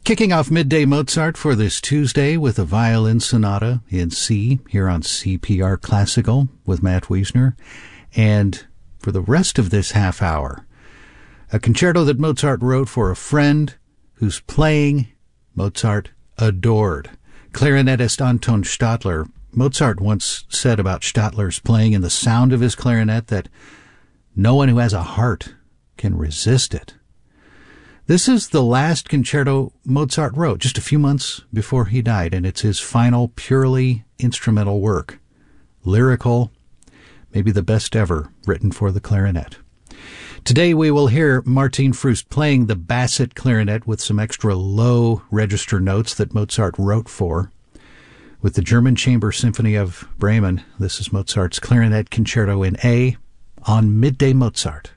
Kicking off Midday Mozart for this Tuesday with a violin sonata in C here on CPR Classical with Matt Wiesner. And for the rest of this half hour, a concerto that Mozart wrote for a friend whose playing Mozart adored. Clarinetist Anton Stadler. Mozart once said about Stadler's playing and the sound of his clarinet that no one who has a heart can resist it. This is the last concerto Mozart wrote, just a few months before he died, and it's his final purely instrumental work. Lyrical, maybe the best ever written for the clarinet. Today we will hear Martin Frust playing the basset clarinet with some extra low register notes that Mozart wrote for. With the German Chamber Symphony of Bremen, this is Mozart's Clarinet Concerto in A on Midday Mozart.